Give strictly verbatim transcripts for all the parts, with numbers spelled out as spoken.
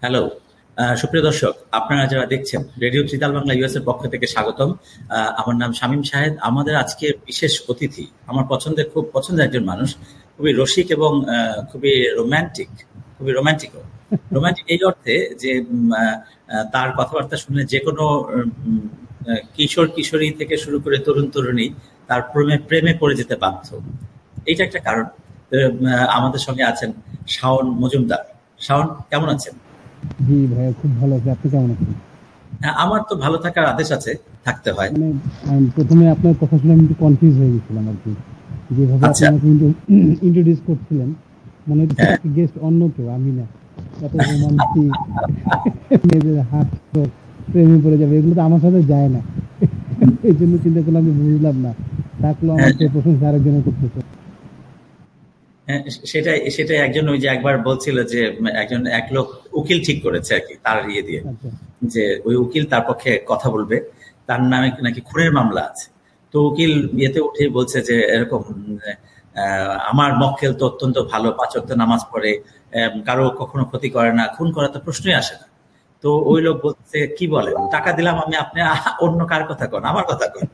Hello, আহ, সুপ্রিয় দর্শক, আপনারা যারা দেখছেন রেডিও ত্রিতাল বাংলা ইউএস এর পক্ষ থেকে স্বাগতম। আহ, আমার নাম শামীম শাহেদ। আমাদের আজকে বিশেষ অতিথি আমার পছন্দের খুব পছন্দের একজন মানুষ, খুবই রসিক এবং আহ, খুবই রোমান্টিক, খুবই রোমান্টিকও। রোমান্টিক এই অর্থে যে উম, আহ, আহ, তার কথাবার্তা শুনলে যে কোনো উম, আহ, কিশোর কিশোরী থেকে শুরু করে তরুণ তরুণী তার প্রেমে প্রেমে পড়ে যেতে বাধ্য। এইটা একটা কারণ। তো, আহ, আমাদের সঙ্গে আছেন শাওন মজুমদার। শাওন, কেমন আছেন? জি ভাইয়া, খুব ভালো আছি। আপনি কেমন আছেন? হ্যাঁ, আমার তো ভালো থাকার আদেশ আছে, থাকতে হয়। মানে আম, প্রথমে আপনার কথা শুনে আমি একটু কনফিউজ হয়ে গেছিলাম আর কি। যেভাবে আপনি আচ্ছা। আমাকে ইন্ট্রোডিউস করছিলেন, মনে হচ্ছে হ্যাঁ, গেস্ট অন্য কেউ, আমি না। এত রোমান্টিক, মেয়েদের হাত তো প্রেমে পড়ে যাবে, এগুলো তো আমার সাথে যায় না। এই জন্য চিন্তা করলাম, আমি বুঝলাম না থাকলো আমার হ্যাঁ, তো প্রশংসা আরেকজনের করতেছে। হ্যাঁ, সেটাই সেটাই একজন ওই যে একবার বলছিল যে উম, একজন এক লোক উকিল ঠিক করেছে আর কি, তার ইয়ে দিয়ে, আচ্ছা। যে ওই উকিল তার পক্ষে কথা বলবে, তার নামে নাকি খুনের মামলা আছে। তো উকিল ইয়েতে উঠে বলছে যে এরকম উম, আহ, আমার মক্কেল তো অত্যন্ত ভালো, পাঁচ ওয়াক্ত নামাজ পড়ে, আহ, কারো কখনো ক্ষতি করে না, খুন করার তো প্রশ্নই আসে না। তো ওই লোক বলছে, কি বলেন, টাকা দিলাম আমি, আপনি আহ, অন্য কার কথা কন, আমার কথা কন।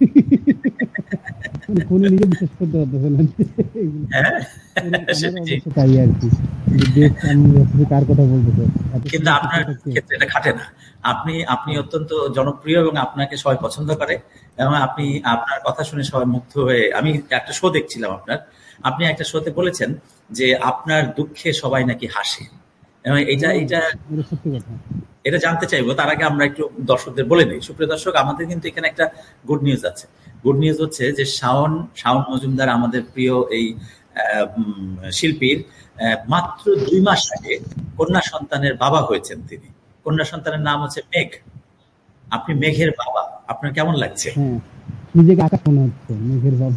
মানে ফোনে নিজে বিশ্বাস করতে পারতেছে না যে এগুলো। হ্যাঁ, এরকম আমার সেটাই। অবস্থা তাই আর কি। যে বেশ, আমি ভাবতেছি কার কথা বলতেছে, এত কিন্তু সুন্দর আপনার শিক্ষাটা কে? ক্ষেত্রে এটা খাটে না। আপনি আপনি অত্যন্ত জনপ্রিয় এবং আপনাকে সবাই পছন্দ করে, এবং আপনি আপনার কথা শুনে সবাই মুগ্ধ হয়ে, আমি একটা শো দেখছিলাম আপনার, আপনি একটা শোতে বলেছেন যে আপনার দুঃখে সবাই নাকি হাসে। এবং এটা হ্যাঁ, এটা এটা সত্যি কথা। এটা জানতে চাইবো। তার আগে আমরা একটু দর্শকদের বলে নিই। সুপ্রিয় দর্শক, আমাদের কিন্তু এখানে একটা গুড নিউজ আছে। গুড নিউজ হচ্ছে যে শাওন শাওন মজুমদার, আমাদের প্রিয় এই আহ, উম, শিল্পীর আহ, মাত্র দুই মাস আগে কন্যা সন্তানের বাবা হয়েছেন তিনি। কন্যা সন্তানের নাম হচ্ছে মেঘ। আপনি মেঘের বাবা, আপনার কেমন লাগছে? হ্যাঁ, নিজেকে আকাশ মনে হচ্ছে, মেঘের বাবা।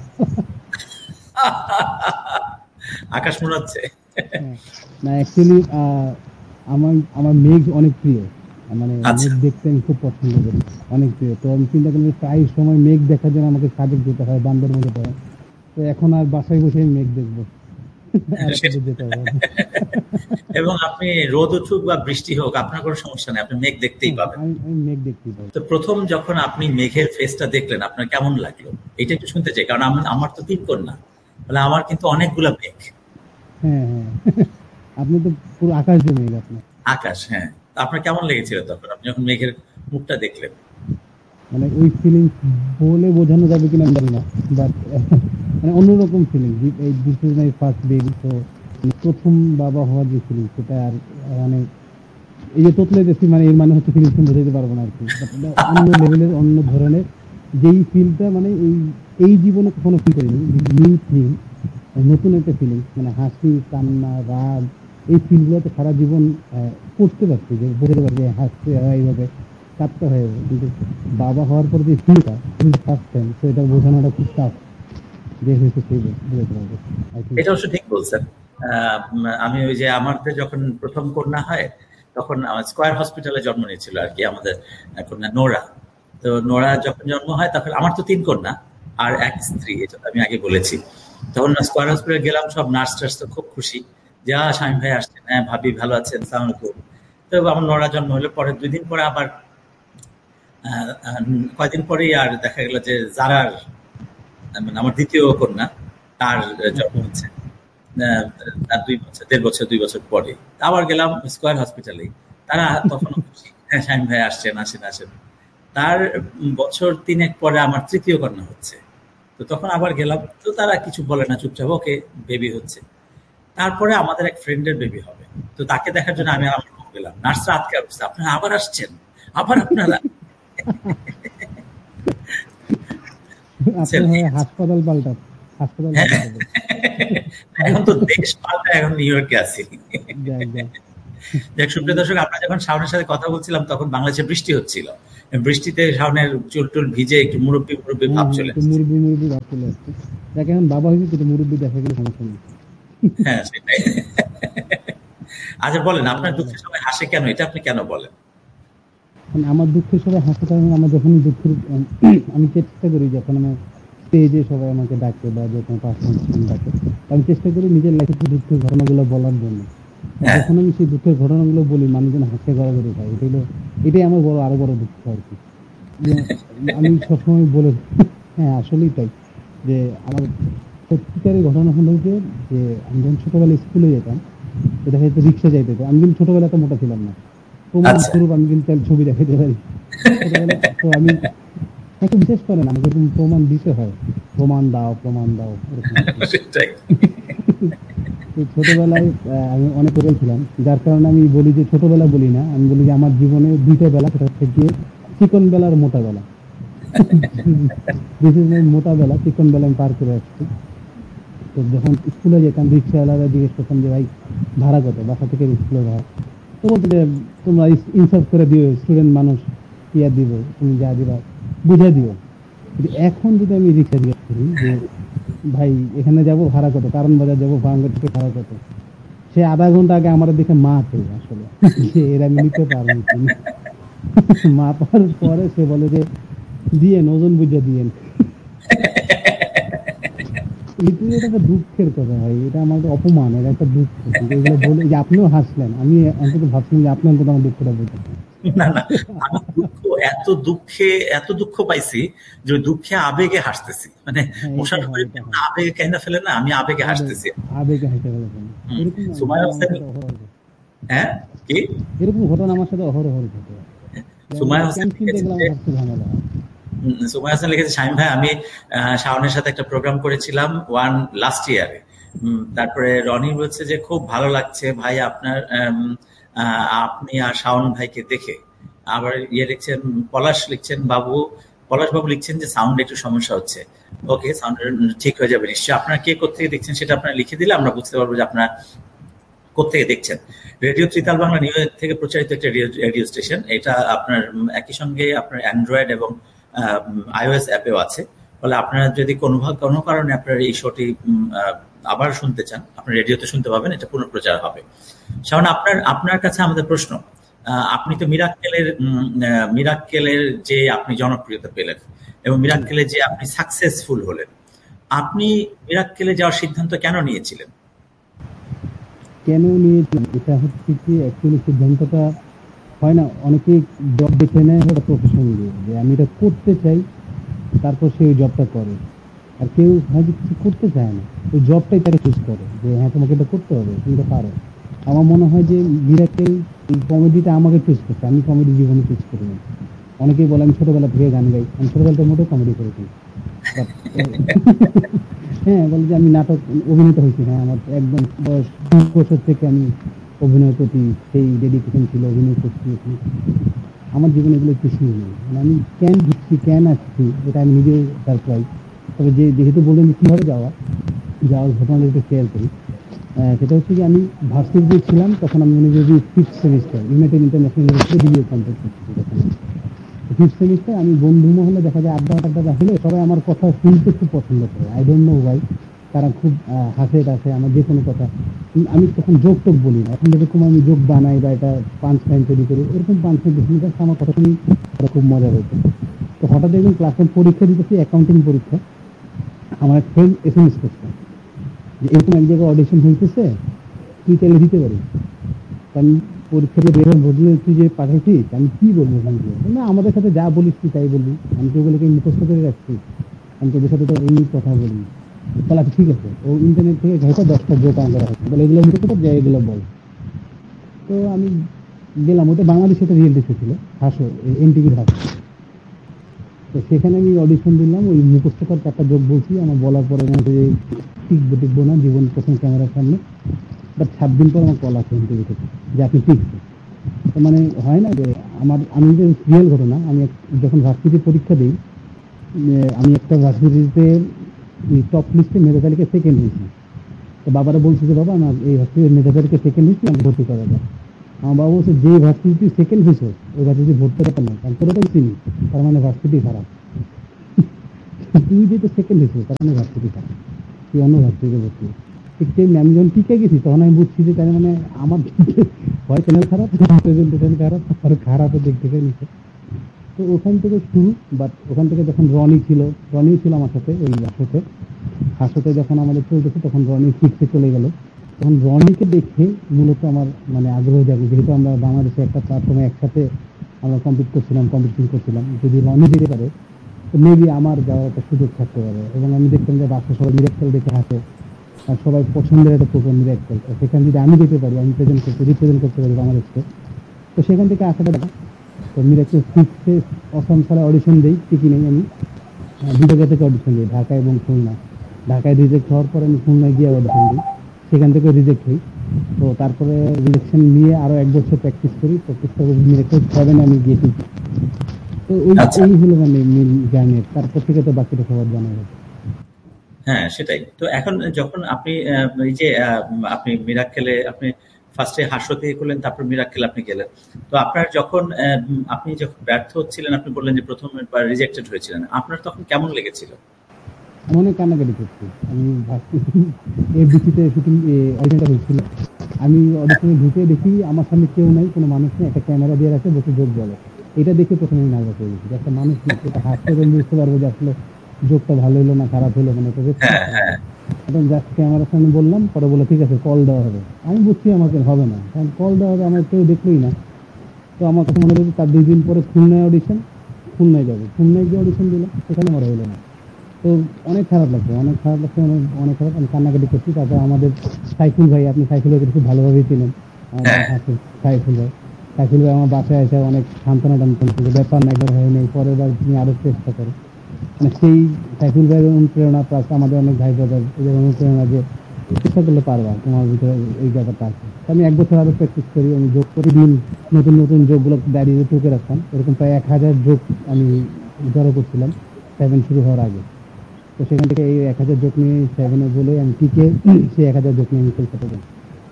আকাশ মনে হচ্ছে? হ্যাঁ, না অ্যাকচুয়ালি আমার আমার মেঘ অনেক প্রিয়। আহ, মানে আচ্ছা। মেঘ দেখতে আমি খুব পছন্দ করি, অনেক প্রিয়। তো আমি চিন্তা করি যে প্রায় সময় মেঘ দেখার জন্য আমাকে সাজেক যেতে হয়, বান্দরবনে পড়ে। তো এখন আর বাসায় বসে আমি মেঘ দেখবো, আর কোথাও যেতে হবে না। এবং আপনি রোদ উঠুক বা বৃষ্টি হোক, আপনার কোনো সমস্যা নেই, আপনি মেঘ দেখতেই হ্যাঁ, পাবেন। আমি আমি মেঘ দেখতেই পাই। তো প্রথম যখন আপনি মেঘের ফেসটা দেখলেন, আপনার কেমন লাগলো? এটা একটু শুনতে চাই, কারণ আমি, আমার তো তিন কন্যা, তাহলে আমার কিন্তু অনেকগুলা মেঘ। হ্যাঁ, হ্যাঁ। আপনি তো পুরো আকাশ দিয়ে মেঘ আপনি। আকাশ, হ্যাঁ। তো আপনার কেমন লেগেছিল তখন আপনি যখন মেঘের মুখটা দেখলেন? মানে ওই ফিলিংস বলে বোঝানো যাবে কিনা আমি জানি না, বাট মানে অন্যরকম ফিলিংস। এই this is my first baby, তো প্রথম বাবা হওয়ার যে ফিলিংস সেটা আর আহ, মানে এই যে তোতলে দেখছি, মানে এর মানে হচ্ছে ফিলিংস বোঝাতে পারবো না আর কি। বাট এটা অন্য লেভেলের, অন্য ধরনের যেই ফিলটা, মানে এই এই জীবনে কখনো ফিল করিনি। নিউ ফিল, নতুন একটা ফিলিংস, মানে হাসি, কান্না, রাগ, এই ফিলগুলো তো সারা জীবন আহ, করতে পারছি, যে বোঝাতে পারছি যে হাসতে হয় এইভাবে, কাঁদতে হয় এভাবে। কিন্তু বাবা হওয়ার পর যে ফিলটা, ফার্স্ট টাইম, তো এটা বোঝানোটা খুব টাফ। যে হয়েছে সেই বোঝাতে পারবে, আই থিঙ্ক এটা সো। অবশ্য ঠিক বলছেন। আহ, উম, আমি ওই যে আমাদের যখন প্রথম কন্যা হয়, তখন আমার স্কয়ার হসপিটালে জন্ম নিয়েছিল আর কি আমাদের আহ, কন্যা নোরা। তো নোরা যখন জন্ম হয়, তখন আমার তো তিন কন্যা আর এক স্ত্রী, এটা তো আমি আগে বলেছি। তখন স্কয়ার হসপিটালে গেলাম, সব নার্স টার্স তো খুব খুশি, যা স্বামী ভাই আসছেন, হ্যাঁ ভাবি ভালো আছেন, সালাম আলাইকুম। তো আমার নোরা জন্ম হলো, পরে দুই দিন পরে আবার আহ, আহ, কয়দিন পরেই আর দেখা গেল যে জারার, মানে আমার দ্বিতীয় কন্যা, তার জন্ম আচ্ছা। হচ্ছে। আহ, তার দুই বছর দেড় বছর দুই বছর পরে আবার গেলাম স্কয়ার হসপিটালে। তারা তখনও খুশি, হ্যাঁ শামীম ভাই আসছেন, আসেন আসেন। তার বছর তিনেক পরে আমার তৃতীয় কন্যা হচ্ছে। তো তখন আবার গেলাম, তো তারা কিছু বলে না, চুপচাপ ওকে, বেবি হচ্ছে। তারপরে আমাদের এক ফ্রেন্ডের বেবি হবে। তো তাকে দেখার জন্য আচ্ছা। আমি আর আমার মা গেলাম, নার্সরা আটকে উঠছে, আপনারা আবার আসছেন, আবার আপনারা, আপনি বুঝছেন? হয় হাসপাতাল পাল্টান, হাসপাতাল হ্যাঁ, পাল্টাতে হবে। এখন তো দেশ পাল্টা, এখন নিউ ইয়র্কে আছি। যাক যাক। দেখ সুপ্রিয় মানে দর্শক, আমরা যখন শাওনের সাথে কথা বলছিলাম তখন বাংলাদেশে বৃষ্টি হচ্ছিল। বৃষ্টিতে শাওনের চুল টুল ভিজে একটু মুরব্বি মুরব্বি হ্যাঁ, ভাব হ্যাঁ, চলে একটু আসছে। মুরব্বি মুরব্বি ভাব চলে আসছে। যাকে এখন বাবা হয়েছে, কিন্তু মুরব্বি দেখা গেলে সমস্যা নেই। হ্যাঁ, সেটাই। আচ্ছা বলেন, বলেন, আপনার বলেন। দুঃখের সময় হাসে কেন, এটা আপনি কেন বলেন? মানে আমার দুঃখের সবাই হাসতে পারে না। আমার যখন দুঃখের উম, আমি চেষ্টা করি, যখন আমার স্টেজে সবাই আমাকে ডাকে বা যখন পারফরমেন্স ডাকে, আমি চেষ্টা করি নিজের লাইফের দুঃখের ঘটনাগুলো বলার জন্য। হ্যাঁ যখন আমি সেই দুঃখের ঘটনাগুলো বলি মানুষজন হাসতে গড়াগড়ি খায়, এটা হলো এটাই আমার বড় আরো বড় দুঃখ আর কি। যে আমি সবসময় বলে হ্যাঁ আসলেই তাই, যে আমার সত্যিকারের ঘটনা হলো যে যে আমি যখন ছোটবেলায় স্কুলে যেতাম, তো দেখা যেত রিক্সা যাইতে হতো। আমি কিন্তু ছোটবেলায় এত মোটা ছিলাম না, প্রমাণ আচ্ছা স্বরূপ আমি কিন্তু তার ছবি দেখাতে পারি ছোটবেলায়। তো আমি হয়তো বিশেষ করেন আমাকে এরকম প্রমাণ দিতে হয়, প্রমাণ দাও প্রমাণ দাও এরকম আর কি। সেটাই। তো ছোটবেলায় আহ, আমি অনেক করেছিলাম, যার কারণে আমি বলি যে ছোটবেলা বলি না, আমি বলি যে আমার জীবনে দুইটা বেলা, সেটা হচ্ছে গিয়ে চিকন বেলা আর মোটা বেলা। দিস ইজ মাই মোটা বেলা, চিকন বেলা আমি পার করে আসছি। তো যখন স্কুলে যেতাম রিক্সাওয়ালারা জিজ্ঞেস করতাম যে ভাই ভাড়া কত, বাসা থেকে স্কুলে ভাড়া, তো বলতো যে তোমরা ইনসাফ করে দিও, স্টুডেন্ট মানুষ কি আর দিব, তুমি যা দিবা বুঝে দিও। কিন্তু এখন যদি আমি রিক্সা জিজ্ঞেস করি যে ভাই এখানে যাব ভাড়া কত, কারণ বাজার যাবো ভাঙ্গা থেকে ভাড়া কত, সে আধা ঘন্টা আগে আমার দিকে মা চাই আসলে যে এর আমি নিতে পারবো কিনা। মা পাওয়ার পরে সে বলে যে দিয়েন, ওজন বুঝে দিয়েন। এটা এটা একটা দুঃখের কথা ভাই, এটা আমার একটা অপমান, এটা একটা দুঃখ। কিন্তু এগুলো বলে যে আপনিও হাসলেন, আমি অন্তত ভাবছিলাম যে আপনি অন্তত আমার দুঃখটা বুঝেন। না না, আমি দুঃখ এত দুঃখে এত দুঃখ পাইছি যে ওই দুঃখে আবেগে হাসতেছি, মানে হ্যাঁ এটা মোশাররফ হয়, করিম এটা যেমন হয়। আবেগে কেঁদে ফেলে না, আমি আবেগে আবেগ, হাসতেছি। আবেগে হেসে ফেলেছেন। হুম। এরকম সুমাইয়া ঘটনা আমার হোসেন, সাথে অহরহ ঘটে। হ্যাঁ কি, এরকম ঘটনা আমার সাথে অহরহ ঘটে। আমি সুমাইয়া হোসেন কেন চিনতে লিখেছেন গেলাম যে আমার সাথে ঝামেলা হয়। উম, সুমাইয়া হাসান লিখেছে, শামীম ভাই আমি আহ, শাওনের সাথে একটা প্রোগ্রাম করেছিলাম ওয়ান লাস্ট ইয়ারে। তারপরে রনি বলছে যে খুব ভালো লাগছে ভাই আপনার উম, আহ, আপনি আর শাওন ভাইকে দেখে। আবার ইয়ে লিখছেন, পলাশ লিখছেন বাবু, পলাশ বাবু লিখছেন যে সাউন্ড একটু সমস্যা হচ্ছে। ওকে, সাউন্ড ঠিক হয়ে যাবে নিশ্চয়ই। আপনারা কে কোথেকে দেখছেন সেটা আপনারা লিখে দিলে আমরা বুঝতে পারবো যে আপনারা কোথেকে দেখছেন। Radio tritaal Bangla new York থেকে প্রচারিত একটা রেডিও স্টেশন। এটা আপনার উম, একই সঙ্গে আপনার অ্যান্ড্রয়েড এবং আইওএস অ্যাপেও আছে। ফলে আপনারা যদি কোনো ভাগ কোনো কারণে আপনার এই শোটি উম, আহ, আবার শুনতে চান, আপনার রেডিওতে শুনতে পাবেন, এটা পুনঃপ্রচার হবে। শাওন, আপনার আপনার কাছে আমাদের প্রশ্ন, আহ, আপনি তো মিরাক্কেলের উম, আহ, মিরাক্কেলের যে আপনি জনপ্রিয়তা পেলেন এবং জি। মিরাক্কেলে যে আপনি সাকসেসফুল হলেন, আপনি মিরাক্কেলে যাওয়ার সিদ্ধান্ত কেন নিয়েছিলেন? কেন নিয়েছিলাম, এটা হচ্ছে কি অ্যাকচুয়ালি সিদ্ধান্তটা হয় না, অনেকেই জব দেখে নেয় একটা প্রফেশন দিয়ে, যে আমি এটা করতে চাই, তারপর সে ওই জবটা করে। আর কেউ হয়তো কিছু করতে চায় না, ওই জবটাই তাকে চুজ করে যে হ্যাঁ তোমাকে এটা করতে হবে, তুমি এটা পারো। আমার মনে হয় যে মিরাকেল এই কমেডিটা আমাকে চুজ করছে, আমি কমেডি জীবনে চুজ করিনি। অনেকেই বলে আমি ছোটবেলা থেকে গান গাই, আমি ছোটবেলাতে মোটেও কমেডি করেছি। বাট হ্যাঁ বলে যে আমি নাটক অভিনেতা হয়েছি, হ্যাঁ আমার একদম বয়স দুই বছর থেকে আমি অভিনয়ের প্রতি সেই ডেডিকেশন ছিল, অভিনয় করছি। আমার জীবনে এগুলো কিছুই নেই, মানে আমি কেন ঢুকছি কেন আসছি এটা আমি নিজেও সারপ্রাইজ। তবে যে যেহেতু বললেন যে কীভাবে যাওয়া যাওয়ার ঘটনাটা একটু শেয়ার করি। আহ, সেটা হচ্ছে যে আমি ভার্সিটিতে ছিলাম, তখন আমি মনে করি fifth semester United international university BBA complete করছি তখন। ফিফথ সেমিস্টার আমি বন্ধু মহলে দেখা যায় আড্ডা টাড্ডা হলে সবাই আমার কথা শুনতে খুব পছন্দ করে, আই ডোন্ট নো ওয়াই। তারা খুব আহ, হাসে টাসে আমার যে কোনো কথা। উম, আমি তখন যোগ টোক বলি না, এখন যেরকম আমি যোগ বানাই বা এটা পাঁচ টাইম তৈরি করি, এরকম পাঁচ টাইম বেশি কাছে আমার কথা শুনি তারা খুব মজা হয়েছে। তো হঠাৎ একদিন ক্লাসের পরীক্ষা দিতেছি, অ্যাকাউন্টিং পরীক্ষা। আমার এক ফ্রেন্ড এস এম এস করছে যে এরকম এক জায়গায় অডিশন হইতেছে, তুই তাহলে দিতে পারিস। তা আমি পরীক্ষাতে বেরোন বদলে তুই যে পাঠাইছিস আমি কি বলবো বন্ধু, না আমাদের সাথে যা বলিস তুই তাই বলবি, আমি তো ওগুলোকে মুখস্থ করে রাখছি, আমি তোদের সাথে তো এমনি কথা বলি। তাহলে আচ্ছা ঠিক আছে, ও ইন্টারনেট থেকে ঘাইটা দশটা জোক আনতে রাখছে, বলে এগুলো মুখস্থ কর, যা এগুলো বল। তো আমি গেলাম, ওটা বাংলাদেশ একটা রিয়েলিটি শো ছিল, হাসো, এনটিভির হাসো। তো সেখানে আমি অডিশন দিলাম, ওই মুখস্থ কর চারটা জোক বলছি, আমার বলার পরে মনে হচ্ছে যে টিকবো টিকবো না জীবন প্রথম ক্যামেরার সামনে। বাট সাত দিন পর আমার কল আছে এনটিভি থেকে যে আপনি টিকছে। তো মানে হয় না যে আমার, আমি যে রিয়েল ঘটনা, আমি এক- যখন ভার্সিটি পরীক্ষা দিই, যে আমি একটা ভার্সিটিতে টপ লিস্টে মেধা তালিকা সেকেন্ড হয়েছি। তো বাবারা বলছে যে বাবা আমার এই ভার্সিটির মেধা তালিকা সেকেন্ড হয়েছি, আমি ভর্তি করা যায়। আমার বাবা বলছে যে ভার্সিটি সেকেন্ড হয়েছে ওই ভার্সিটি ভর্তি করাতে নয়, কারণ তোরা তো চিনি, তার মানে ভার্সিটি খারাপ। তুই যেহেতু সেকেন্ড হয়েছে তার মানে ভার্সিটি খারাপ, তুই অন্য ভার্সিটিতে ভর্তি হ। ঠিক তেমনি আমি যখন টিকে গেছি তখন আমি বুঝছি যে তার মানে আমার হয় চ্যানেল খারাপ, প্রেজেন্টেশন খারাপ, আর খারাপও দিক থেকে নিচ্ছে। তো ওখান থেকে শুরু। বাট ওখান থেকে যখন রনি ছিল, রনি ছিল আমার সাথে ওই হাসতে, হাসতে যখন আমাদের চলতেছে তখন রনি সিক্সে চলে গেল। তখন রনিকে দেখে মূলত আমার মানে আগ্রহ জাগে, যেহেতু আমরা বাংলাদেশে একটা প্ল্যাটফর্মে একসাথে আমরা কম্পিট করছিলাম কম্পিটিশন করছিলাম, যদি রনি যেতে পারে তো মেবি আমার যাওয়ার একটা সুযোগ থাকতে পারে। এবং আমি দেখতাম যে বাচ্চা সবাই মিরাক্কেল দেখে হাসে, আর সবাই পছন্দের একটা প্রোগ্রাম মিরাক্কেল, তো সেখানে যদি আমি যেতে পারি, আমি প্রেজেন্ট করতে রিপ্রেজেন্ট করতে পারি বাংলাদেশকে, তো সেখান থেকে আশাটা দেখা। তো মিরাক্কেল সিক্সে অসম সালে অডিশন দিই, ঠিকই নেই আমি দুটো জায়গা থেকে অডিশন দিই, ঢাকা এবং খুলনা। ঢাকায় রিজেক্ট হওয়ার পরে আমি খুলনায় গিয়ে অডিশন দিই, সেখান থেকে রিজেক্ট হই। তো তারপরে রিজেকশন নিয়ে আরো এক বছর প্র্যাকটিস করি, প্র্যাকটিস করে মিরাক্কেল সেভেন আমি গিয়েছি। তো এই আচ্ছা এই হলো মানে মেন জার্নির, তারপর থেকে তো বাকিটা সবার জানা গেছে। হ্যাঁ সেটাই তো। এখন যখন আপনি আহ, এই যে আহ, আপনি মিরাক্কেলে আপনি ফার্স্টে হাস্য দিয়ে করলেন, তারপর মিরাক্কেল আপনি গেলেন, তো আপনার যখন আহ, আপনি যখন ব্যর্থ হচ্ছিলেন, আপনি বললেন যে প্রথম রিজেক্টেড হয়েছিলেন, আপনার তখন কেমন লেগেছিল? আমি অনেক কান্নাকাটি করছি। আমি ভাবছি এফডিসিতে শুটিং অডিশনটা হয়েছিল, আমি অডিশনে ঢুকে দেখি আমার সামনে কেউ নাই, কোনো মানুষ নেই, একটা ক্যামেরা দিয়ে রাখে, বসে যোগ বলে। এটা দেখে প্রথমে আমি নার্ভাস হয়ে গেছি, যে একটা মানুষ দেখতে এটা হাসতে আমি বুঝতে পারবো যে আসলে যোগটা ভালো হলো না খারাপ হলো, মানে এটা হ্যাঁ হ্যাঁ একদম জাস্ট ক্যামেরার সামনে বললাম, পরে বলে ঠিক আছে কল দেওয়া হবে। আমি বুঝছি আমাকে হবে না, কারণ কল দেওয়া হবে আমার কেউ দেখলোই না। তো আমার কাছে মনে হলো তার দুই দিন পরে খুলনায় অডিশন, খুলনায় যাবো, খুলনায় গিয়ে অডিশন দিলাম, সেখানে আমার হলো না। তো অনেক খারাপ লাগছে, অনেক খারাপ লাগছে, অনেক অনেক খারাপ, আমি কান্নাকাটি করছি। তারপর আমাদের সাইফুল ভাই, আপনি সাইফুল ভাইকে খুব ভালোভাবেই চিনেন, আমাদের হ্যাঁ হাসির সাইফুল ভাই। সাইফুল ভাই আমার বাসায় এসে অনেক সান্ত্বনা টান করছে, ব্যাপার না, একবার হয় নাই, পরের বার তুমি আরো চেষ্টা করো। মানে সেই সাইফুল ভাইয়ের অনুপ্রেরণা, প্লাস আমাদের অনেক ভাই ব্রাদার এদের অনুপ্রেরণা, যে চেষ্টা করলে পারবা, তোমার ভিতরে এই ব্যাপারটা আছে। তো আমি এক বছর আরো প্র্যাকটিস করি, আমি যোগ প্রতিদিন নতুন নতুন যোগগুলো ডায়েরিতে টুকে রাখতাম, এরকম প্রায় এক হাজার যোগ আমি জড়ো করছিলাম সেভেন শুরু হওয়ার আগে। তো সেখান থেকে এই এক হাজার যোগ নিয়ে সেভেনে বলে আমি টিকে সেই এক হাজার যোগ নিয়ে আমি কলকাতা যাই।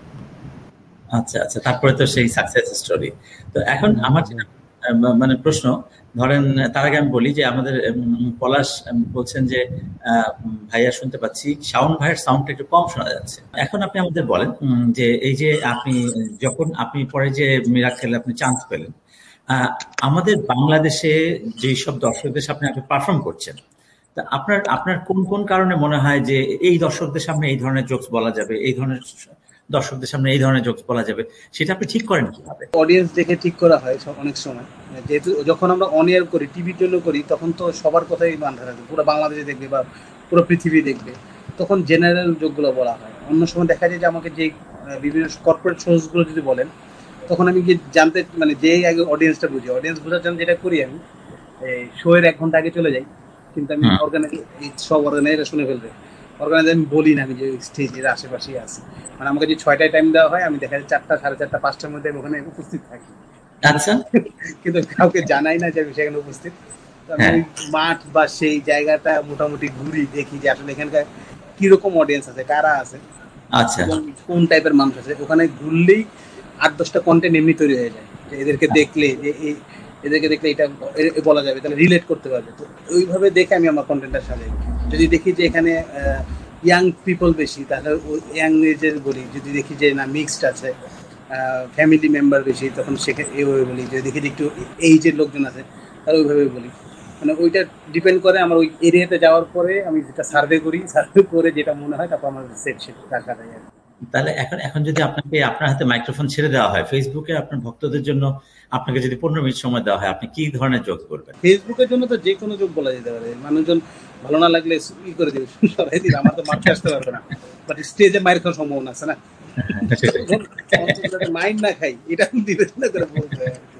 আচ্ছা আচ্ছা, তারপরে তো সেই সাকসেস স্টোরি। তো এখন আমার যেটা আহ, মা- মানে প্রশ্ন, ধরেন তার আগে আমি বলি যে আমাদের উম, পলাশ উম, বলছেন যে আহ, উম, ভাইয়া শুনতে পাচ্ছি শাওন ভাইয়ের সাউন্ডটা একটু কম শোনা যাচ্ছে। এখন আপনি আমাদের বলেন উম, যে এই যে আপনি যখন আপনি পরে যে মিরাক্কেলে আপনি চান্স পেলেন, আহ, আমাদের বাংলাদেশে যেই সব দর্শকদের সামনে আপনি পারফর্ম করছেন, তা আপনার আপনার কোন কোন কারণে মনে হয় যে এই দর্শকদের সামনে এই ধরনের জোকস বলা যাবে, এই ধরনের দর্শকদের সামনে এই ধরনের জোকস বলা যাবে, সেটা আপনি ঠিক করেন কিভাবে? অডিয়েন্স দেখে ঠিক করা হয় সব অনেক সময়। যেহেতু যখন আমরা অন এয়ার করি, টিভির জন্য করি, তখন তো সবার কথাই মাথায় রাখবে, পুরো বাংলাদেশে দেখবে বা পুরো পৃথিবী দেখবে, তখন জেনারেল যোগগুলো বলা হয়। অন্য সময় দেখা যায় যে আমাকে যে আহ, বিভিন্ন কর্পোরেট শোজগুলো যদি বলেন, তখন আমি গিয়ে জানতে মানে যেই আগে অডিয়েন্সটা বুঝি, অডিয়েন্স বোঝার জন্য যেটা করি আমি, এই শোয়ের এক ঘন্টা আগে চলে যাই। কিন্তু আমি হুম অর্গানাইজ সব অর্গানাইজার শুনে ফেলবে, অর্গানাইজার আমি বলি না আমি যে স্টেজের আশেপাশেই আছি। মানে আমাকে যে ছয়টায় টাইম দেওয়া হয়, আমি দেখা যায় চারটা সাড়ে চারটা পাঁচটার মধ্যে আমি ওখানে উপস্থিত থাকি, কিন্তু আচ্ছা কিন্তু কাউকে জানাই না যে আমি সেখানে উপস্থিত। তো আমি হ্যাঁ ওই মাঠ বা সেই জায়গাটা মোটামুটি ঘুরি, দেখি যে আসলে এখানকার কিরকম অডিয়েন্স আছে, কারা আছে আচ্ছা এবং কোন টাইপের মানুষ আছে। ওখানে ঘুরলেই আট দশটা কন্টেন্ট এমনি তৈরি হয়ে যায়, যে এদেরকে দেখলে যে এই এদেরকে দেখলে এটা এ- এ বলা যাবে, তাহলে রিলেট করতে পারবে। তো ওইভাবে দেখে আমি আমার কন্টেন্টটা সাজাই। যদি দেখি যে এখানে ইয়াং পিপল বেশি, তাহলে ইয়াং এজের বলি। যদি দেখি যে না মিক্সড আছে, ফ্যামিলি মেম্বার বেশি, তখন সেখানে এইভাবে বলি। যদি দেখি যে একটু এইজের লোকজন আছে, তাহলে ওইভাবে বলি। মানে ওইটা ডিপেন্ড করে আমার ওই এরিয়াতে যাওয়ার পরে আমি যেটা সার্ভে করি, সার্ভে করে যেটা মনে হয়, তারপর আমার সেট সেট রাখা যায় আর কি। তাহলে এখন এখন যদি আপনাকে আপনার হাতে মাইক্রোফোন ছেড়ে দেওয়া হয় ফেসবুকে আপনার ভক্তদের জন্য, আপনাকে যদি পনেরো মিনিট সময় দেওয়া হয়, আপনি কি ধরনের জোক করবেন? ফেসবুকের জন্য তো যে কোনো যোগ বলা যেতে পারে। মানুষজন ভালো না লাগলে ই করে দিবে, সরাই দিবে, আমার তো মারতে আসতে পারবে না। বাট স্টেজে মায়ের খাওয়ার সম্ভাবনা আছে না, সেটাই। অন্তত যাতে মাইন্ড না খাই, এটা বিবেচনা করে বলতে হয় আর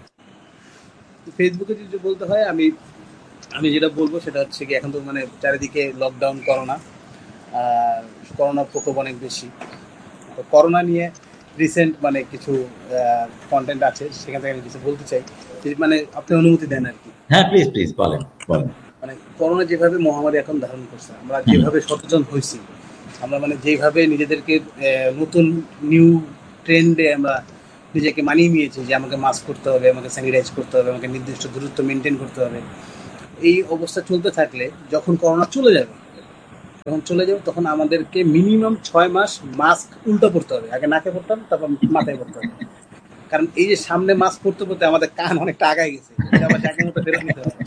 কি। ফেসবুকে যদি বলতে হয়, আমি আমি যেটা বলবো সেটা হচ্ছে কি, এখন তো মানে চারিদিকে লকডাউন, করোনা, আর করোনার প্রকোপ অনেক বেশি। তো করোনা নিয়ে রিসেন্ট মানে কিছু কন্টেন্ট আছে, সেখান থেকে আমি কিছু বলতে চাই, যদি মানে আপনি অনুমতি দেন আর কি। হ্যাঁ প্লিজ প্লিজ বলেন বলেন। মানে করোনা যেভাবে মহামারী এখন ধারণ করছে, আমরা হুম যেভাবে সচেতন হয়েছি, আমরা মানে যেভাবে নিজেদেরকে আহ, নতুন নিউ ট্রেন্ডে আমরা নিজেকে মানিয়ে নিয়েছি, যে আমাকে মাস্ক করতে হবে, আমাকে স্যানিটাইজ করতে হবে, আমাকে নির্দিষ্ট দূরত্ব মেনটেন করতে হবে। এই অবস্থা চলতে থাকলে যখন করোনা চলে যাবে, যখন চলে যাবে তখন আমাদেরকে মিনিমাম ছয় মাস মাস্ক উল্টো পড়তে হবে। আগে নাকে পড়তাম, তারপর মাথায় পড়তে হবে। কারণ এই যে সামনে মাস্ক পড়তে পড়তে আমাদের কান অনেকটা আগায় গেছে, এটা আবার জায়গার মতো ফেরত নিতে হবে।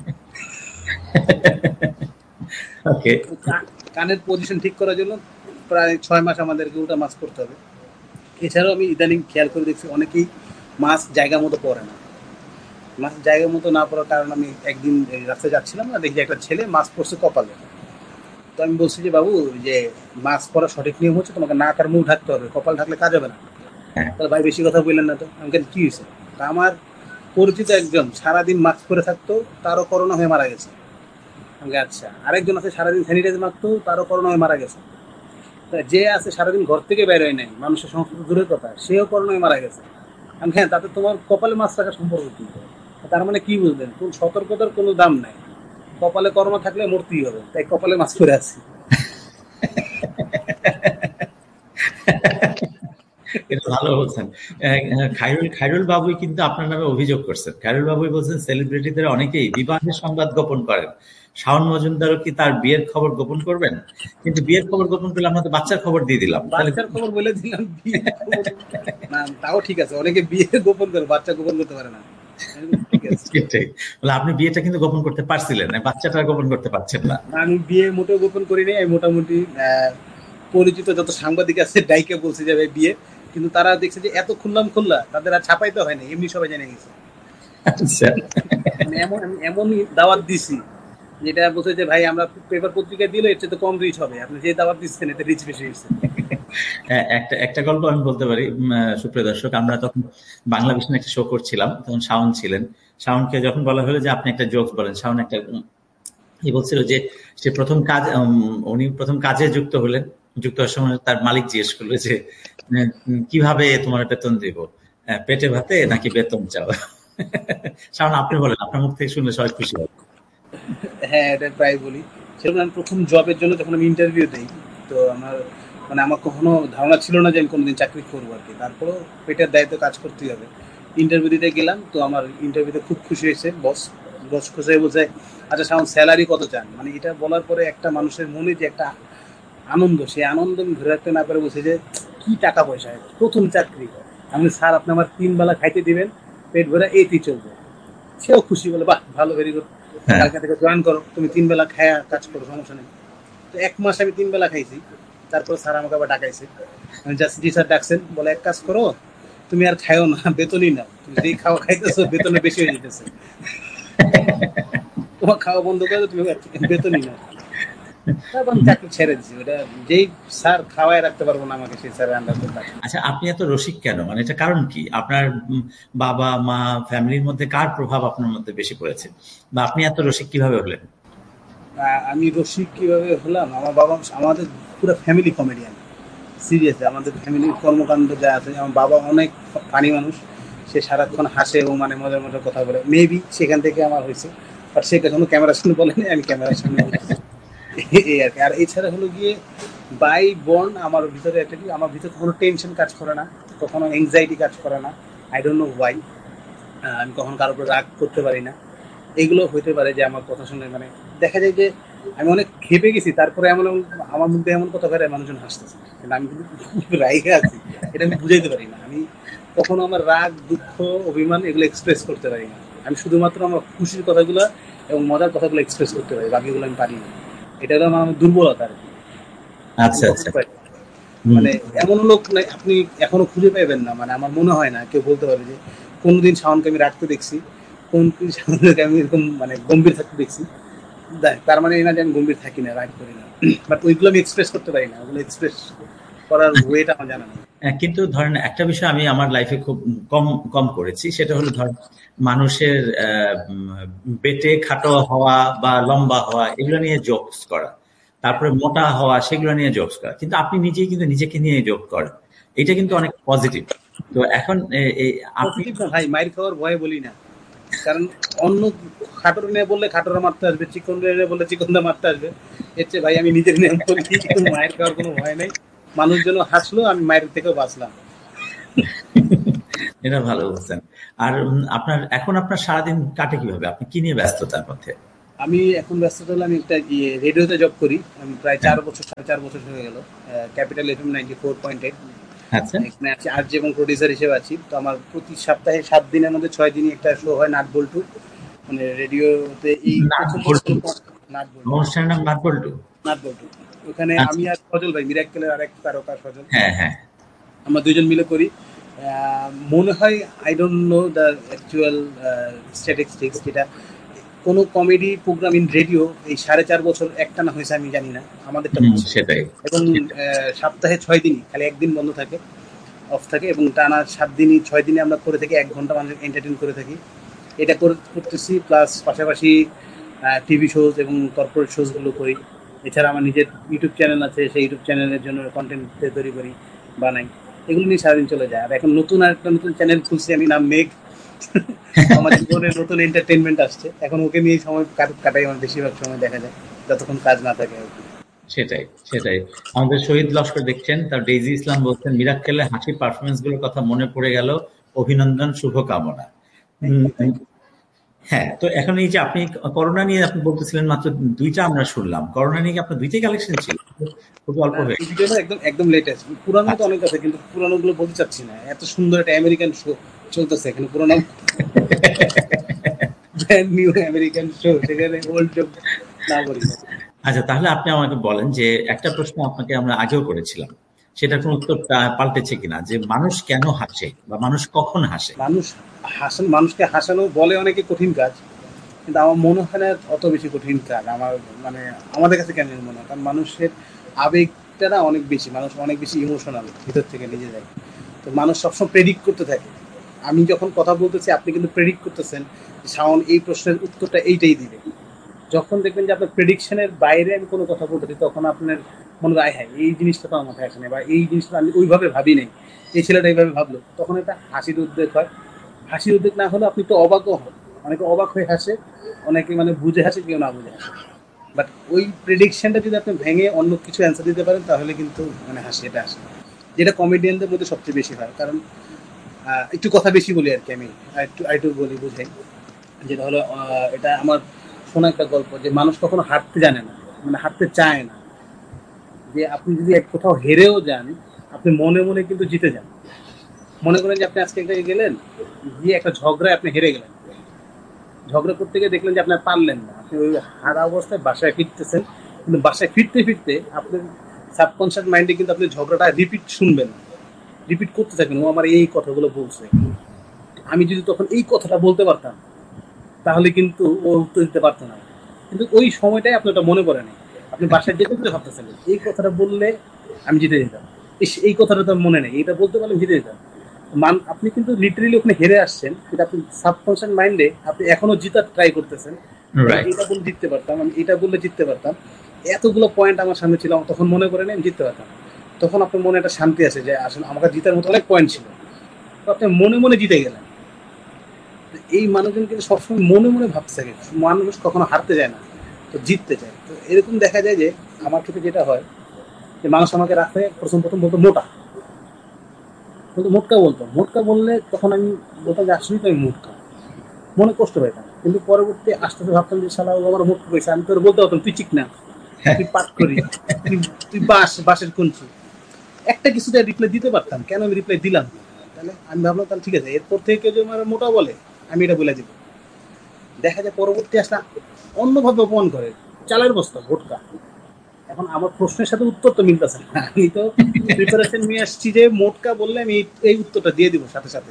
ওকে। কানের পজিশন ঠিক করার জন্য প্রায় ছয় মাস আমাদেরকে উল্টা মাস্ক করতে হবে। এছাড়াও আমি ইদানিং খেয়াল করে দেখছি অনেকেই মাস্ক জায়গা মতো পরে না। মাস্ক জায়গা মতো না পড়ার কারণ আমি একদিন রাস্তায় যাচ্ছিলাম না, দেখি একটা ছেলে মাস্ক পরছে কপালে। তো আমি বলছি যে বাবু যে মাস্ক পরা সঠিক নিয়ম হচ্ছে তোমাকে নাক আর মুখ ঢাকতে হবে, কপাল ঢাকলে কাজ হবে না। তাহলে ভাই বেশি কথা বললেন না তো। আমি কেন কি হয়েছে? আমার পরিচিত একজন সারাদিন মাস্ক পরে থাকতো, তারও করোনা হয়ে মারা গেছে। আমি আচ্ছা, আরেকজন আছে সারাদিন স্যানিটাইজার মাখতো, তারও করোনা হয়ে মারা গেছে। যে আছে সারাদিন ঘর থেকে বের হয় নাই, মানুষের সংস্কৃত দূরের কথা, সেও করোনা হয়ে মারা গেছে। আমি হ্যাঁ, তাতে তোমার কপালে মাস্ক রাখার সম্পর্ক কি? তার মানে কি বুঝলেন? কোন সতর্কতার কোনো দাম নাই। কপালে করোনা থাকলে মরতেই হবে, তাই কপালে মাস্ক পরে আছি। এটা ভালো বলছেন। খায়রুল খায়রুল বাবুই কিন্তু আপনার নামে অভিযোগ করছেন। খায়রুল বাবুই বলছেন সেলিব্রিটিদের অনেকেই বিবাহের সংবাদ গোপন করেন। শাওন মজুমদারও কি তার বিয়ের খবর গোপন করবেন? কিন্তু বিয়ের খবর গোপন করলে আমরা তো বাচ্চার খবর দিয়ে দিলাম। বাচ্চার খবর বলে দিলাম, বিয়ের খবর না, তাও ঠিক আছে। অনেকে বিয়ে গোপন করে, বাচ্চা গোপন করতে পারে না। আপনি বিয়েটা কিন্তু গোপন করতে পারছিলেন, বাচ্চাটা গোপন করতে পারছেন না। আমি বিয়ে মোটেও গোপন করি নাই। আমি মোটামুটি পরিচিত যত সাংবাদিক আছে ডাইকে বলছি যে বিয়ে, কিন্তু তারা দেখছে যে এত খুললাম খুললা, তাদের আর ছাপাইতে হয় না, এমনি সবাই জেনে গেছে। এমন আমি এমনই দাওয়াত দিছি যেটা বলছে যে ভাই আমরা পেপার পত্রিকায় দিলে এর চেয়ে তো কম রিচ হবে, আপনি যে দাওয়াত দিচ্ছেন এতে রিচ বেশি হয়েছে। একটা একটা গল্প আমি বলতে পারি সুপ্রিয় দর্শক। আমরা তখন বাংলা ভিশনে একটা শো করছিলাম, তখন শাওন ছিলেন। শাওনকে যখন বলা হলো যে আপনি একটা জোকস বলেন, শাওন একটা ই বলছিল যে সে প্রথম কাজ উনি প্রথম কাজে যুক্ত হলেন, যুক্ত হওয়ার সময় তার মালিক জিজ্ঞেস করলো যে কিভাবে তোমার বেতন দিব, পেটে ভাতে নাকি বেতন চাও? শাওন আপনি বলেন, আপনার মুখ থেকে শুনলে সবাই খুশি হবে। হ্যাঁ, এটা প্রায় বলি। সেরকম আমি প্রথম জবের জন্য যখন আমি ইন্টারভিউ দিই, তো আমার মানে আমার কখনো ধারণা ছিল না যে আমি কোনোদিন চাকরি করবো আর কি। তারপরেও পেটের দায়িত্ব কাজ করতেই হবে। ইন্টারভিউ দিতে গেলাম, তো আমার ইন্টারভিউতে খুব খুশি হয়েছে বস। বস খুশি হয়ে বলছে আচ্ছা শাওন স্যালারি কত চান? মানে এটা বলার পরে একটা মানুষের মনে যে একটা আনন্দ, সেই আনন্দ আমি ধরে রাখতে না পারে বলছে যে কি টাকা পয়সা, প্রথম চাকরি। আমি স্যার আপনি আমার তিন বেলা খাইতে দিবেন, পেট ভরে এইটি চলবে। সেও খুশি, বলে বাহ ভালো, ভেরি গুড, কালকে থেকে জয়েন করো, তুমি তিন বেলা খায়া কাজ করো, সমস্যা নেই। তো এক মাস আমি তিন বেলা খাইছি। তারপর স্যার আমাকে আবার ডাকাইছে। আমি জাস্ট জি স্যার ডাকছেন, বলে এক কাজ করো, তুমি আর খাইও না, বেতনই নাও, তুমি যেই খাওয়া খাইতেছো বেতনে বেশি হয়ে যেতেছে, তোমার খাওয়া বন্ধ করে তুমি বেতনই নাও। তারপর আমি চাকরি ছেড়ে দিচ্ছি। ওটা যেই স্যার খাওয়াই রাখতে পারবো না আমাকে, সেই স্যারের আন্ডার করতে। আচ্ছা, আপনি এত রসিক কেন? মানে এটা কারণ কি? আপনার বাবা মা ফ্যামিলির মধ্যে কার প্রভাব আপনার মধ্যে বেশি পড়েছে, বা আপনি এত রসিক কিভাবে হলেন? আমি রসিক কিভাবে হলাম, আমার বাবা, আমাদের পুরো ফ্যামিলি কমেডিয়ান, সিরিয়াসলি। আমাদের ফ্যামিলির কর্মকাণ্ড যা আছে, আমার বাবা অনেক ফানি মানুষ, সে সারাক্ষণ হাসে এবং মানে মজার মজার কথা বলে। মেবি সেখান থেকে আমার হয়েছে, বাট সে কখনো ক্যামেরার সামনে বলেনি, আমি ক্যামেরার সামনে বলছি এই আর কি। আর এছাড়া হলো গিয়ে বাই বর্ন আমার ভিতরে একটা কি, আমার ভিতরে কোনো টেনশন কাজ করে না, কখনো এংজাইটি কাজ করে না। I don't know Y. আমি কখনো কারোর উপর রাগ করতে পারি না। এগুলো হইতে পারে যে আমার কথা শুনে মানে দেখা যায় যে আমি অনেক খেপে গেছি, তারপরে এমন আমার মধ্যে এমন কথা বেড়ে মানুষজন হাসতেছে, কিন্তু আমি কিন্তু রাগে আছি, এটা আমি বুঝাইতে পারি না। আমি কখনো আমার রাগ, দুঃখ, অভিমান এগুলো এক্সপ্রেস করতে পারি না। আমি শুধুমাত্র আমার খুশির কথাগুলো এবং মজার কথাগুলো এক্সপ্রেস করতে পারি, বাকিগুলো আমি পারি না। এটা হলো আমার দুর্বলতা আর কি। আচ্ছা আচ্ছা। মানে এমন লোক নাই আপনি এখনো খুঁজে পাইবেন না, মানে আমার মনে হয় না কেউ বলতে পারে যে কোনদিন শাওনকে আমি রাখতে দেখছি, কোন শাওনকে আমি এরকম মানে গম্ভীর থাকতে দেখছি। তার মানে এই না যে আমি গম্ভীর থাকি না, রাগ করি না, বাট ওইগুলো আমি এক্সপ্রেস করতে পারি না, ওগুলো এক্সপ্রেস করার ওয়েটা আমার জানা নেই। কিন্তু ধরেন একটা বিষয় আমি আমার লাইফে খুব কম কম করেছি, সেটা হলো ধরেন মানুষের পেটে খাটো হওয়া বা লম্বা হওয়া এগুলো নিয়ে জোকস করা, তারপরে মোটা হওয়া সেগুলো নিয়ে জোকস করা। কিন্তু আপনি নিজেই কিন্তু নিজেকে নিয়ে জোক করেন, এটা কিন্তু অনেক পজিটিভ। তো এখন আপনি ভাই মাইর খাওয়ার ভয়ে বলি না, কারণ অন্য খাটোর নিয়ে বললে খাটোরা মারতে আসবে, চিকন নিয়ে বললে চিকনদা মারতে আসবে। এর চেয়ে ভাই আমি নিজের নিয়ে বলি, মায়ের খাওয়ার কোনো ভয় নেই। মানুষজন হাসলো, আমি মায়ের থেকেও বাঁচলাম। এটা ভালো বলছেন। আর আপনার এখন আপনার সারাদিন কাটে কিভাবে? আপনি কি নিয়ে ব্যস্ততার মধ্যে? আমি এখন ব্যস্ততা হলে আমি একটা রেডিওতে জব করি। আমি প্রায় চার বছর সাড়ে চার বছর হয়ে গেল, capital FM ninety four point eight. আচ্ছা, এখানে আছি আরজে এবং প্রডিউসার হিসেবে আছি। তো আমার প্রতি সপ্তাহে সাত দিনের মধ্যে ছয় দিনই একটা শো হয়, নাট বল্টু, মানে রেডিওতে। এই অনুষ্ঠানের নাম নাট বল্টু। নাট বল্টু। ওখানে আমি আর সজল ভাই, মিরাক্কেলের আরেক তারকা সজল, হ্যাঁ হ্যাঁ, আমরা দুইজন মিলে করি। মনে হয় I don't know the actual statistics, যেটা কোনো কমেডি প্রোগ্রাম ইন রেডিও এই সাড়ে চার বছর একটা না হয়েছে আমি জানি না, আমাদেরটা সেটাই। এবং সপ্তাহে ছয় দিনই, খালি একদিন বন্ধ থাকে, অফ থাকে, এবং টানা সাত দিনই ছয় দিনে আমরা করে থাকি, এক ঘন্টা মানুষ এন্টারটেইন করে থাকি। এটা করতেছি, প্লাস পাশাপাশি টিভি শোজ এবং কর্পোরেট শোজগুলো করি। এছাড়া আমার নিজের ইউটিউব চ্যানেল আছে, সেই ইউটিউব চ্যানেলের জন্য কন্টেন্ট তৈরি করি, বানাই, এগুলো নিয়ে সারাদিন চলে যায়। আর এখন নতুন আর একটা নতুন চ্যানেল খুলছি আমি, নাম মেঘ। আমার জীবনে নতুন এন্টারটেইনমেন্ট আসছে, এখন ওকে নিয়ে সময় কাটাই আমার বেশিরভাগ সময় দেখা যায়, যতক্ষণ কাজ না থাকে। সেটাই সেটাই আমাদের শহীদ লস্কর দেখছেন, তার ডেইজি ইসলাম বলছেন মিরাক্কেলে হাসির পারফরমেন্স গুলোর কথা মনে পড়ে গেল, অভিনন্দন, শুভকামনা। হ্যাঁ, তো এখন এই যে আপনি করোনা নিয়ে আপনি বলতেছিলেন, মাত্র দুইটা আমরা শুনলাম, করোনা নিয়ে আপনার দুইটাই কালেকশন ছিল, খুব অল্প হয়ে একদম একদম লেটেস্ট। পুরানো তো অনেক আছে, কিন্তু পুরানো গুলো বলতে চাচ্ছি না। এত সুন্দর একটা আমেরিকান শো চলতেছে এখানে, পুরানো ব্র্যান্ড নিউ আমেরিকান শো, সেখানে ওল্ড না বলি। আচ্ছা, তাহলে আপনি আমাকে বলেন যে একটা প্রশ্ন আপনাকে আমরা আগেও করেছিলাম, সেটার কোন উত্তর পাল্টেছে কিনা, যে মানুষ কেন হাসে বা মানুষ কখন হাসে? মানুষ হাসান, মানুষকে হাসানো বলে অনেকে কঠিন কাজ, কিন্তু আমার মনে হয় না অত বেশি কঠিন কাজ। আমার মানে আমাদের কাছে কেন মনে হয়, কারণ মানুষের আবেগটা না অনেক বেশি, মানুষ অনেক বেশি ইমোশনাল ভিতর থেকে নিজে যায়। তো মানুষ সবসময় প্রেডিক্ট করতে থাকে। আমি যখন কথা বলতেছি, আপনি কিন্তু প্রেডিক্ট করতেছেন শাওন এই প্রশ্নের উত্তরটা এইটাই দিবে। যখন দেখবেন যে আপনার প্রেডিকশনের বাইরে আমি কোনো কথা বলতেছি, তখন আপনার মনে হয় হ্যাঁ এই জিনিসটা তো আমার মাথায় আসে না, বা এই জিনিসটা আমি ওইভাবে ভাবি নাই, এই ছেলেটা এইভাবে ভাবলো, তখন একটা হাসির উদ্বেগ হয়। হাসির উদ্বেগ না হলে আপনি তো অবাকও হন, অনেকে অবাক হয়ে হাসে, অনেকে মানে বুঝে হাসে, কেউ না বুঝে হাসে। বাট ওই প্রেডিকশনটা যদি আপনি ভেঙে অন্য কিছু অ্যান্সার দিতে পারেন, তাহলে কিন্তু মানে হাসি এটা আসে, যেটা কমেডিয়ানদের মধ্যে সবচেয়ে বেশি হয়। কারণ একটু কথা বেশি বলি আর কি, আমি একটু আইটু বলি বুঝাই, যেটা হলো এটা আমার শোনা একটা গল্প, যে মানুষ কখনো হাঁটতে জানে না, মানে হাঁটতে চায় না। যে আপনি যদি এক কোথাও হেরেও যান, আপনি মনে মনে কিন্তু জিতে যান। মনে করেন যে আপনি আজকে এক জায়গায় গেলেন, গিয়ে একটা ঝগড়ায় আপনি হেরে গেলেন, ঝগড়া করতে গিয়ে দেখলেন যে আপনি পারলেন না, আপনি ওই হারা অবস্থায় বাসায় ফিরতেছেন, কিন্তু বাসায় ফিরতে ফিরতে আপনার সাবকনশিয়াস মাইন্ডে কিন্তু আপনি ঝগড়াটা রিপিট শুনবেন, রিপিট করতে থাকবেন, ও আমার এই কথাগুলো বলছে। আমি যদি তখন এই কথাটা বলতে পারতাম, তাহলে কিন্তু ও উত্তর দিতে পারতো না। কিন্তু ওই সময়টাই আপনার ওটা মনে পড়ে নাই, আপনি বাসায় যেতে যেতে ভাবতেছেন এই কথাটা বললে আমি জিতে যেতাম, এই কথাটা তো মনে নেই, এটা বলতে পারলে জিতে যেতাম। মান আপনি কিন্তু লিটারেলি ওখানে হেরে আসছেন, কিন্তু আপনি সাবকনশিয়াস মাইন্ডে আপনি এখনো জিতার ট্রাই করতেছেন, এটা বলে জিততে পারতাম, আমি এটা বললে জিততে পারতাম, এতগুলো পয়েন্ট আমার সামনে ছিল, তখন মনে করে নেই আমি জিততে পারতাম। তখন আপনার মনে একটা শান্তি আছে যে আসলে আমাকে জিতার মতো অনেক পয়েন্ট ছিল, তো আপনি মনে মনে জিতে গেলেন। এই মানুষজন কিন্তু সবসময় মনে মনে ভাবতে থাকে, মানুষ কখনো হারতে যায় না, তো জিততে চায়। তো এরকম দেখা যায় যে আমার ক্ষেত্রে যেটা হয়, যে মানুষ আমাকে রাখতে প্রথম প্রথম বলতো মোটা, কিন্তু মোটকা বলতো, মোটকা বললে তখন আমি বলতাম যে আসলেই তো আমি মোটকা, মনে কষ্ট পাইতাম। কিন্তু পরবর্তী আস্তে আস্তে ভাবতাম যে শালা আমার মোটকা করেছে, আমি তোর বলতে পারতাম তুই চিকনা, তুই পাট করি, তুই তুই বাস বাসের কঞ্চু, একটা কিছুতে রিপ্লাই দিতে পারতাম, কেন আমি রিপ্লাই দিলাম? তাহলে আমি ভাবলাম তাহলে ঠিক আছে, এরপর থেকে কেউ যদি আমার মোটা বলে আমি এটা বলে দিব। দেখা যায় পরবর্তী আসলে অন্যভাবে অপমান করে, চালের বস্তা, ভোটকা। এখন আমার প্রশ্নের সাথে উত্তর তো মিলতেছে না, আমি তো প্রিপারেশন নিয়ে আসছি যে মোটকা বললে আমি এই উত্তরটা দিয়ে দিব সাথে সাথে,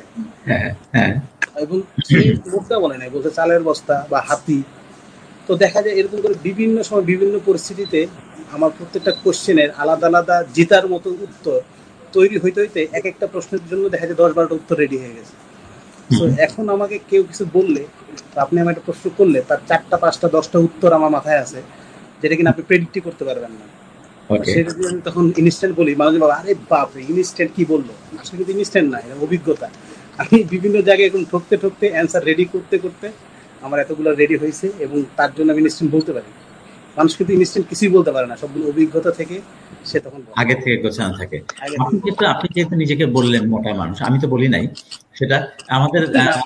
এবং সেই মোটকা বলে নাই, বলছে চালের বস্তা বা হাতি। তো দেখা যায় এরকম করে বিভিন্ন সময় বিভিন্ন পরিস্থিতিতে আমার প্রত্যেকটা কোশ্চেনের আলাদা আলাদা জেতার মতো উত্তর তৈরি হইতে হইতে এক একটা প্রশ্নের জন্য দেখা যায় দশ বারোটা উত্তর রেডি হয়ে গেছে। তো এখন আমাকে কেউ কিছু বললে, আপনি আমার একটা প্রশ্ন করলে, তার চারটা পাঁচটা দশটা উত্তর আমার মাথায় আছে, যেটা কিনা আপনি প্রেডিক্টই করতে পারবেন না। সেটা যদি আমি তখন ইনস্ট্যান্ট বলি, মানুষ বলে আরে বাপরে ইনস্ট্যান্ট কি বললো, আসলে কিন্তু ইনস্ট্যান্ট না, এটা অভিজ্ঞতা। আমি বিভিন্ন জায়গায় এখন ঠকতে ঠকতে অ্যান্সার রেডি করতে করতে আমার এতগুলো রেডি হয়েছে, এবং তার জন্য আমি ইনস্ট্যান্ট বলতে পারি। মানুষ কিন্তু ইনস্ট্যান্ট কিছুই বলতে পারে না, সবগুলো অভিজ্ঞতা থেকে সে তখন আগে থেকে গোছানো থাকে। আপনি যেহেতু আপনি যেহেতু নিজেকে বললেন মোটা মানুষ, আমি তো বলি নাই সেটা, আমাদের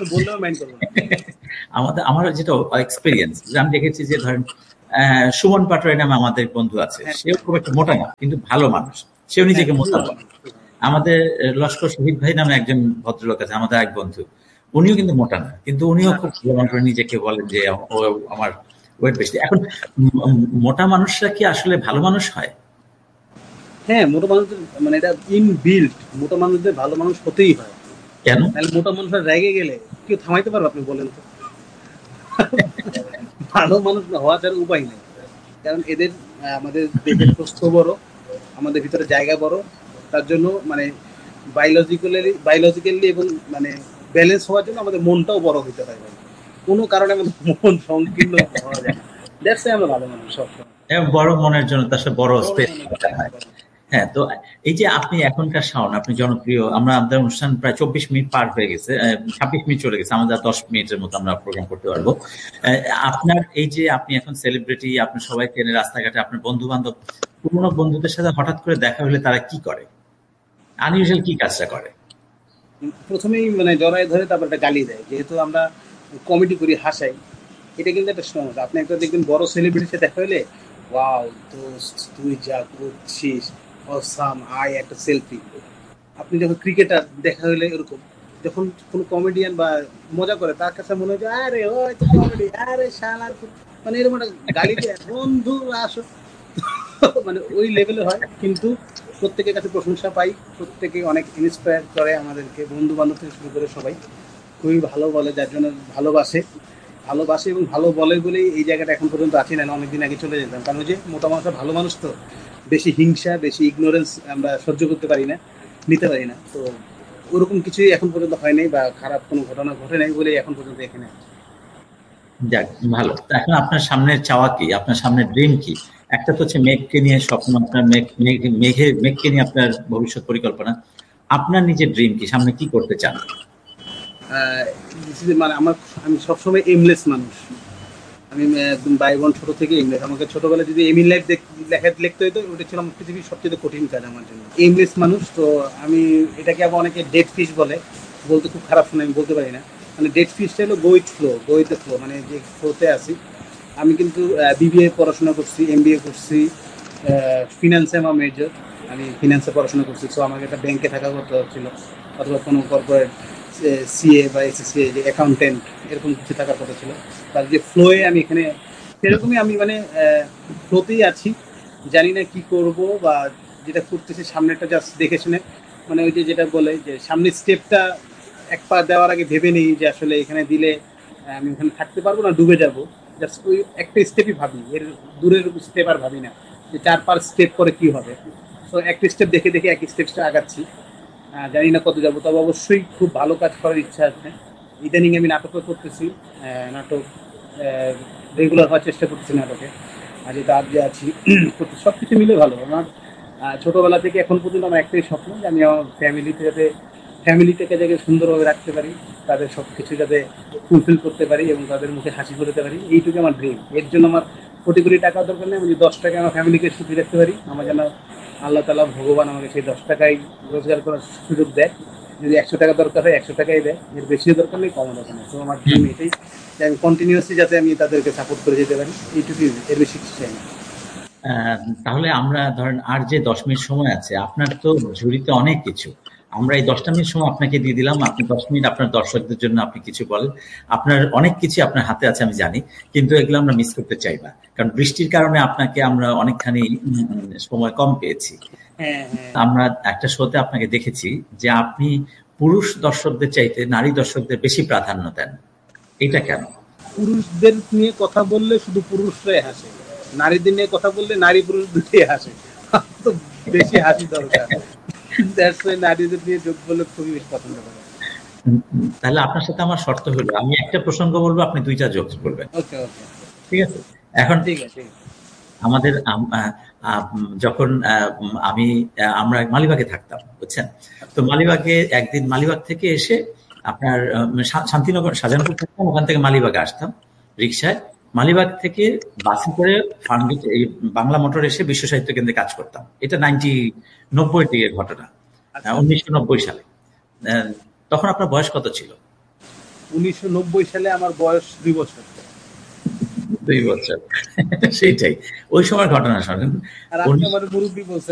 আমাদের আমার যেটা এক্সপিরিয়েন্স, আমি দেখেছি যে ধরেন সুমন পাটোয়ারি নামে আমাদের বন্ধু আছে, সেও খুব একটা মোটা না, কিন্তু ভালো মানুষ, সেও নিজেকে মোটা বলে। আমাদের লস্কর শহীদ ভাই নামে একজন ভদ্রলোক আছে, আমাদের এক বন্ধু, উনিও কিন্তু মোটা না, কিন্তু উনিও খুব ভালো করে নিজেকে বলেন যে আমার ওয়েট বেশি। এখন মোটা মানুষরা কি আসলে ভালো মানুষ হয়? হ্যাঁ, মোটা মানুষদের মানে এটা ইনবিল্ট, মোটা মানুষদের ভালো মানুষ হতেই হয়। কেন? তাহলে মোটা মানুষরা রেগে গেলে কেউ থামাইতে পারবে আপনি বলেন তো? ভালো মানুষ না হওয়া ছাড়া উপায় নেই। কারণ এদের আহ, আমাদের দেহের প্রস্থ বড়, আমাদের ভিতরে জায়গা বড়, তার জন্য মানে বায়োলজিক্যালি বায়োলজিক্যালি এবং মানে ব্যালেন্স হওয়ার জন্য আমাদের মনটাও বড় হতে হয় ভাই। কোনো কারণে আমাদের মন সংকীর্ণ হওয়া যায় না। দ্যাটস আমরা ভালো মানুষ সবসময়। এবং বড় মনের জন্য তার সাথে বড় বড় স্পেস মনে দরকার হয়। হ্যাঁ, তো এই যে আপনি এখনকার শাওন, আপনি জনপ্রিয়। আমরা আমাদের অনুষ্ঠান প্রায় চব্বিশ মিনিট পার হয়ে গেছে, ছাব্বিশ মিনিট চলে গেছে, আমাদের দশ মিনিটের মতো আমরা প্রোগ্রাম করতে পারবো। আহ, আপনার এই যে আপনি এখন সেলিব্রিটি, আপনি সবাই চেনে রাস্তাঘাটে, আপনার বন্ধু বান্ধব, পুরোনো বন্ধুদের সাথে হঠাৎ করে দেখা হলে তারা কি করে, আনইউজুয়াল কি কাজটা করে? প্রথমেই মানে জড়ায় ধরে তারপর একটা গালি দেয়, যেহেতু আমরা কমেডি করি, হাসাই। এটা কিন্তু একটা সমস্যা। আপনি একটা দেখবেন বড় সেলিব্রিটির সাথে দেখা হলে, ওয়াও দোস্ত তুই যা করছিস, অসাম, আয় একটা সেলফি। আপনি যখন ক্রিকেটার দেখা হলে এরকম, যখন কোনো কমেডিয়ান বা মজা করে তার কাছে মনে হয় যে আরে ওই তো কমেডি, আরে শালার পুত-" মানে এরকম একটা গালি দেয়, বন্ধু আসো। মানে ওই লেভেলে হয়, কিন্তু প্রত্যেকের কাছে প্রশংসা পাই, প্রত্যেকে অনেক ইন্সপায়ার করে আমাদেরকে, বন্ধু বান্ধব থেকে শুরু করে সবাই খুবই ভালো বলে, যার জন্য ভালোবাসে ভালোবাসে এবং ভালো বলে বলেই এই জায়গাটা এখন পর্যন্ত আছি, না অনেকদিন আগে চলে যেতাম। কারণ ওই যে মোটা মানুষরা ভালো মানুষ তো, বেশি হিংসা বেশি ইগনোরেন্স আমরা সহ্য করতে পারি না, নিতে পারি না। তো ওরকম কিছুই এখন পর্যন্ত হয় নাই, বা খারাপ কোনো ঘটনা ঘটে নাই বলেই এখন পর্যন্ত এখানে আছি। যাক, ভালো। তো এখন আপনার সামনের চাওয়া কি, আপনার সামনের ড্রিম কি? একটা তো হচ্ছে মেঘকে নিয়ে স্বপ্ন, আপনার মেঘ মেঘ- মেঘে মেঘকে নিয়ে আপনার ভবিষ্যৎ পরিকল্পনা। আপনার নিজের ড্রিম কি, সামনে কি করতে চান? আহ, this is মানে আমার, আমি সবসময় এমলেস মানুষ। আমি আহ, একদম বাইবন ছোট থেকে এমলেস। আমাকে ছোটবেলায় যদি এম ইন লাইফ লেখা লিখতে হতো, ওটা ছিল আমার পৃথিবীর সবচেয়ে কঠিন কাজ আমার জন্য। এমলেস মানুষ তো আমি, এটাকে আবার অনেকে ডেড ফিশ বলে, বলতে খুব খারাপ শুনে, আমি বলতে পারি না। মানে ডেড ফিশটা হলো go with flow, go with flow, মানে যে ফ্লোতে আছি। আমি কিন্তু বিবিএ পড়াশোনা করছি, এমবিএ করছি, ফিনান্সে আমার মেজর। আমি ফিনান্সে পড়াশোনা করছি, সো আমাকে একটা ব্যাংকে থাকা করতে হচ্ছিল, অথবা কোনো কর্পোরেট সিএ বা এসএসসি, যে অ্যাকাউন্টেন্ট, এরকম কিছু থাকার কথা ছিল। তার যে ফ্লোয়ে আমি এখানে সেরকমই, আমি মানে ফ্লোতেই আছি। জানি না কি করব, বা যেটা করতেছি সামনেটা জাস্ট দেখে শুনে, মানে ওই যে যেটা বলে যে সামনের স্টেপটা এক পা দেওয়ার আগে ভেবে নিই যে আসলে এখানে দিলে আহ, আমি ওখানে থাকতে পারবো না ডুবে যাব। জাস্ট ওই একটা স্টেপই ভাবি, এর দূরের স্টেপ আর ভাবি না যে চার পাঁচ স্টেপ করে কি হবে। তো একটা স্টেপ দেখে দেখে এক স্টেপটা আগাচ্ছি। আহ, জানি না কত যাবো, তবে অবশ্যই খুব ভালো কাজ করার ইচ্ছা আছে। ইদানিং আমি নাটকও করতেছি, আহ, নাটক রেগুলার হওয়ার চেষ্টা করতেছি নাটকে। আর যেটা আজ যে আছি করতে, সব কিছু মিলে ভালো আমার। আহ, ছোটবেলা থেকে এখন পর্যন্ত আমার একটাই স্বপ্ন যে আমি আমার ফ্যামিলিতে যাতে ফ্যামিলিটাকে যাতে সুন্দরভাবে রাখতে পারি, তাদের সব কিছু যাতে ফুলফিল করতে পারি এবং তাদের মুখে হাসি ফোটাতে পারি, এইটুকু আমার ড্রিম। এর জন্য আমার কোটি কোটি টাকা দরকার নেই, আমি যদি দশ টাকা আমার ফ্যামিলিকে সুখী রাখতে পারি, আমার যেন আল্লাহ তালা ভগবান আমাকে সেই দশ টাকাই রোজগার করার সুযোগ দেয়। যদি একশো টাকা দরকার হয় একশো টাকাই দেয়, এর বেশিও দরকার নেই, কমও দরকার নেই। তো আমার ড্রিম এটাই যে আমি কন্টিনিউয়াসলি যাতে আমি তাদেরকে সাপোর্ট করে যেতে পারি, এইটুকুই, এর বেশি কিছু চাই না। আহ, তাহলে আমরা ধরেন আর যে দশ মিনিট সময় আছে, আপনার তো ঝুড়িতে অনেক কিছু। আমরা এই দশটা মিনিট সময় আপনাকে দিয়ে দিলাম, আপনি দশ মিনিট আপনার দর্শকদের জন্য আপনি কিছু বলেন। আপনার অনেক কিছু আপনার হাতে আছে আমি জানি, কিন্তু এগুলো আমরা মিস করতে চাই না, কারণ বৃষ্টির কারণে আপনাকে আমরা অনেকখানি উম, সময় কম পেয়েছি। হ্যাঁ হ্যাঁ। আমরা একটা শোতে আপনাকে দেখেছি যে আপনি পুরুষ দর্শকদের চাইতে নারী দর্শকদের বেশি প্রাধান্য দেন, এটা কেন? পুরুষদের নিয়ে কথা বললে শুধু পুরুষরাই হাসে, নারীদের নিয়ে কথা বললে নারী পুরুষ দুটোই হাসে। তো বেশি হাসি দরকার, দ্যাটস ওয়াই নারীদের নিয়ে যোগ বলে খুবই বেশি পছন্দ করে। উম, উম, তাহলে আপনার সাথে আমার শর্ত হলো, আমি একটা প্রসঙ্গ বলবো, আপনি দুইটা জোকস বলবেন, ওকে ওকে। ঠিক আছে? এখন ঠিক আছে। আমাদের আম- আহ, আহ, উম, যখন আহ, উম, আমি আহ, আমরা মালিবাগে থাকতাম, বুঝছেন? তো মালিবাগে একদিন মালিবাগ থেকে এসে আপনার আহ, শা- শান্তিনগর শাহজাহানপুর থাকতাম, ওখান থেকে মালিবাগে আসতাম রিক্সায়। মালিবাগ থেকে বাসে করে ফার্মগেট এই বাংলা মোটর এসে বিশ্ব সাহিত্য কেন্দ্রে কাজ করতাম। এটা নাইনটি নব্বই দিকের ঘটনা, আচ্ছা। উনিশশো নব্বই সালে। আহ, তখন আপনার বয়স কত ছিল? উনিশশো নব্বই সালে আমার বয়স দুই বছর। দুই বছর। সেইটাই, ওই সময় ঘটনা শোনেন। আর আপনি উনিশ আমার মুরব্বী বলছেন।